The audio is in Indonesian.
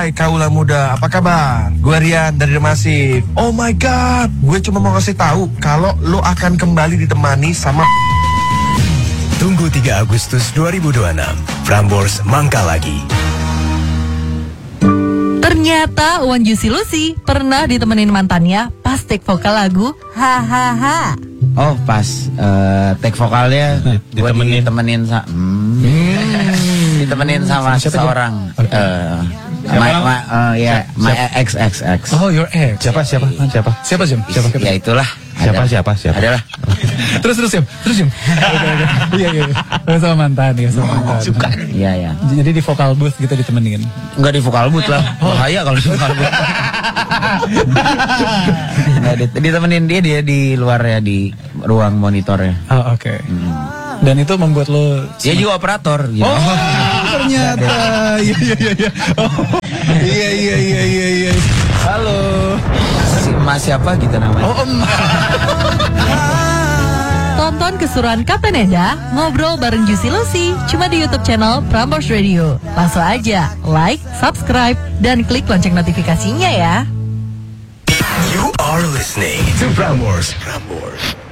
Hai kaula muda, apa kabar? Gue Rian dari Demasif. Oh my god, gue cuma mau kasih tahu kalau lo akan kembali ditemani sama. Tunggu 3 Agustus 2026, Prambors mangkal lagi. Ternyata Wan Juicy Lucy pernah ditemenin mantannya pas take vokal lagu Hahaha. Oh pas take vokalnya ditemenin sama seseorang. My ex. Oh, your ex. Siapa Jam? Ya itulah. Siapa? Adalah. Terus Jam. Oke. Iya. Sama mantan. Suka. Iya. Jadi di vokal booth gitu ditemenin. Enggak di vokal booth lah. Bahaya kalau di vokal booth. Nggak, ditemenin dia di luar ya, di ruang monitornya. Oh, oke. Dan itu membuat lo... Dia juga operator gitu. Oh, ternyata. Iya. Oh, iya. Halo. Si Mas siapa gitu namanya? Oh, Tonton keseruan Kapten Eda ngobrol bareng Juicy Lucy cuma di YouTube channel Prambors Radio. Langsung aja like, subscribe, dan klik lonceng notifikasinya ya. You are listening to Prambors.